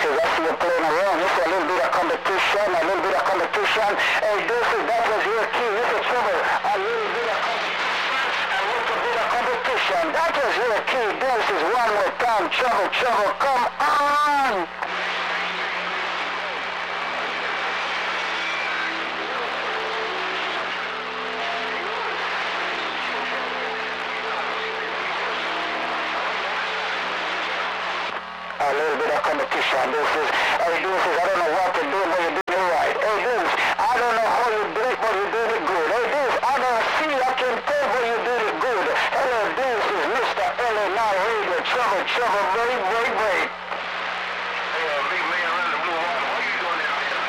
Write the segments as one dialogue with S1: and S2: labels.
S1: I see you playing around. This is a little bit of competition, a little bit of competition. Hey, deuces, that was your key. This is trouble. A little bit of competition. That was your key. Deuces, one more time. Trouble, trouble, come on. A little bit of competition. Deuces, hey, deuces, I don't know what to do, but you're doing it right. Hey, deuces, I don't know how you do it, but you're doing it good. Hey, deuces, I don't see, I can tell, but you're doing it good. Hello, deuces, Mr. LA9 Radio. Trouble, trouble, break, break, break.
S2: Hey, big man around the blue water. What are you doing out here?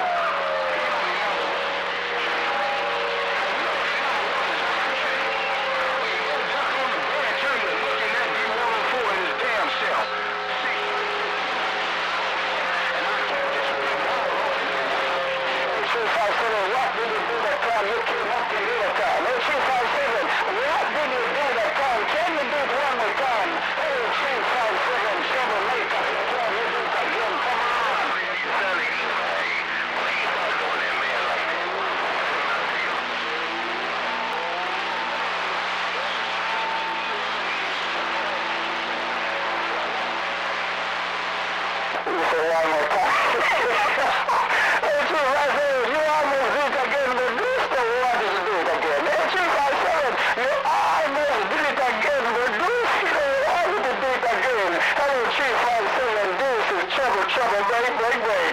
S2: Duck on the bench, are you looking at B104 in his damn self?
S1: What did you do that time you came up to the time? Hey, 357, what did you do that time? Can you do it one more time? Hey, 357, troublemaker, can you do it again? Come on. You say one more time. Hey, 357, you almost did it again, but this time you want to do it again. Hey, 357, you almost did it again, but this time you want to do it again. Hello, 357, this is trouble, trouble, break, break, break.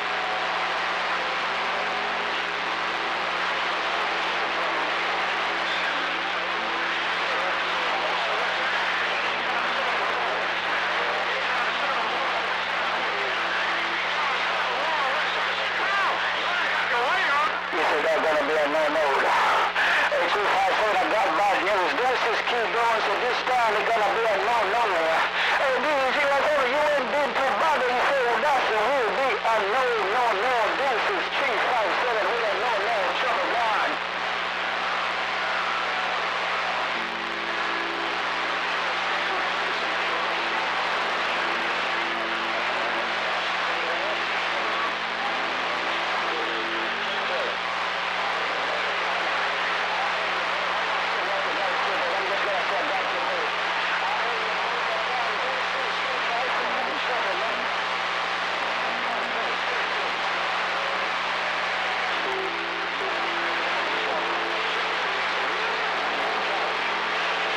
S1: There's gonna be a no-mode. Hey, 257, I got bad news. This is keep going, so this time it's gonna be a